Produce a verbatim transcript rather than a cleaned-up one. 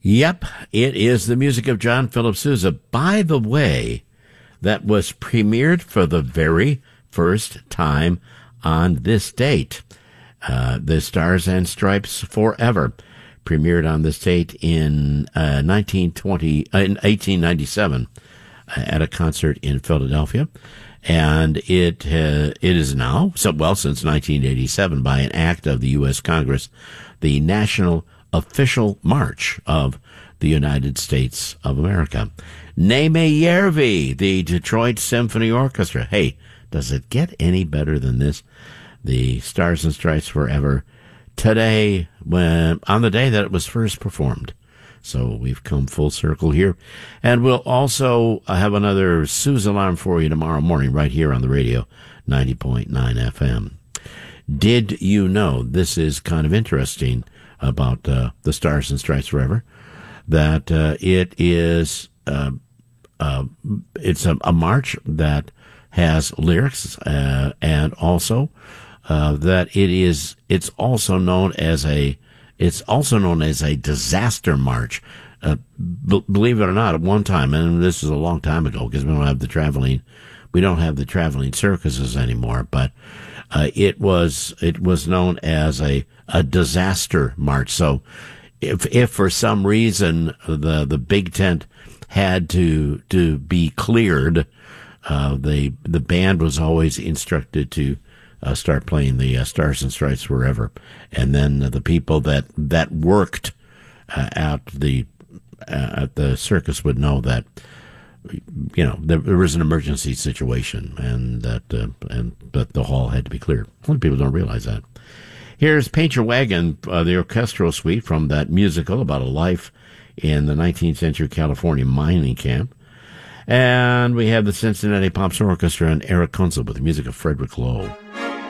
Yep, it is the music of John Philip Sousa. By the way, that was premiered for the very first time on this date. Uh, the Stars and Stripes Forever premiered on this date in uh, nineteen twenty, uh, in eighteen ninety-seven uh, at a concert in Philadelphia. And it uh, it is now, so well, since nineteen eighty-seven, by an act of the U S Congress, the national official march of the United States of America. Neme Järvi, the Detroit Symphony Orchestra. Hey, does it get any better than this? The Stars and Stripes Forever today, when, on the day that it was first performed. So we've come full circle here. And we'll also have another Sue's Alarm for you tomorrow morning right here on the radio, ninety point nine F M. Did you know, this is kind of interesting about uh, the Stars and Stripes Forever, that uh, it is uh, uh, it's a, a march that has lyrics uh, and also uh, that it is it's also known as a it's also known as a disaster march. Uh, b- believe it or not, at one time, and this is a long time ago because we don't have the traveling we don't have the traveling circuses anymore, but uh, it was it was known as a a disaster march. So if if for some reason the the big tent had to to be cleared, uh, the the band was always instructed to uh, start playing the uh, Stars and Stripes Forever, and then uh, the people that that worked uh, at the uh, at the circus would know that, you know, there, there was an emergency situation, and that uh, and that the hall had to be cleared. A lot of people don't realize that. Here's Paint Your Wagon, uh, the orchestral suite from that musical about a life in the nineteenth century California mining camp. And we have the Cincinnati Pops Orchestra and Eric Kunzel with the music of Frederick Lowe.